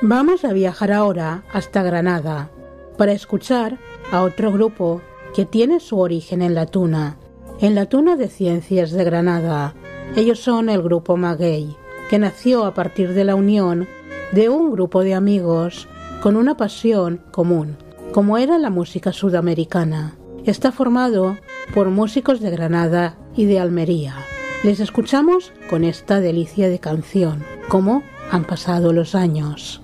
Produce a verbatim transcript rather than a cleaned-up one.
Vamos a viajar ahora hasta Granada para escuchar a otro grupo que tiene su origen en la Tuna, en la Tuna de Ciencias de Granada. Ellos son el grupo Maguey, que nació a partir de la unión de un grupo de amigos con una pasión común, como era la música sudamericana. Está formado por músicos de Granada y de Almería. Les escuchamos con esta delicia de canción, Cómo han pasado los años.